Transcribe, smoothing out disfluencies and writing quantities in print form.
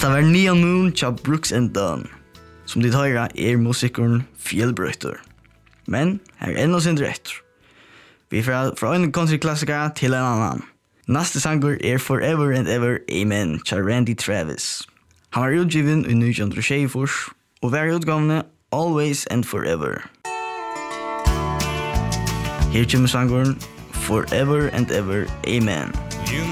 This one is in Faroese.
Hatta var Neon Moon tja Brooks and Dunn. Som dit høyra musikeren fjellbrøyter. Men her enda sin rett. Vi får fra en countryklassiker til en annan. Næste sanger Forever and Ever Amen tja Randy Travis. Han var utgiven i 1924 og var utgavne Always and Forever. Her kommer sangeren Forever and Ever Amen. You